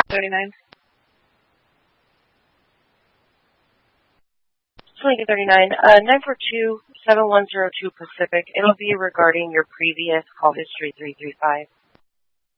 39. 2239, 942-7102 Pacific. It'll be regarding your previous call history 335.